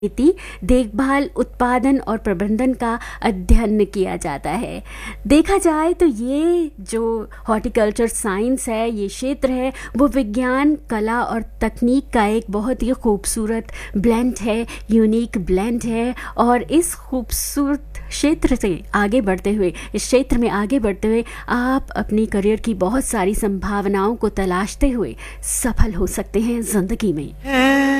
खेती, देखभाल, उत्पादन और प्रबंधन का अध्ययन किया जाता है। देखा जाए तो ये जो हॉर्टिकल्चर साइंस है, ये क्षेत्र है, वो विज्ञान, कला और तकनीक का एक बहुत ही खूबसूरत ब्लेंड है, यूनिक ब्लेंड है। और इस खूबसूरत क्षेत्र से आगे बढ़ते हुए, इस क्षेत्र में आगे बढ़ते हुए आप अपनी करियर की बहुत सारी संभावनाओं को तलाशते हुए सफल हो सकते हैं ज़िंदगी में।